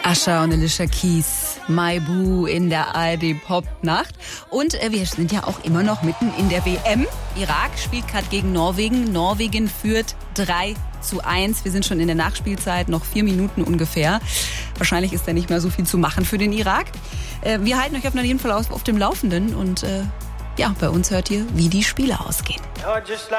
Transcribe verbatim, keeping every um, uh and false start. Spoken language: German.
Usher und Alicia Keys, My Boo in der A R D-Pop-Nacht. Und äh, wir sind ja auch immer noch mitten in der W M. Irak spielt gerade gegen Norwegen. Norwegen führt drei zu eins. Wir sind schon in der Nachspielzeit, noch vier Minuten ungefähr. Wahrscheinlich ist da nicht mehr so viel zu machen für den Irak. Äh, wir halten euch auf jeden Fall auf, auf dem Laufenden. Und äh, ja, bei uns hört ihr, wie die Spiele ausgehen.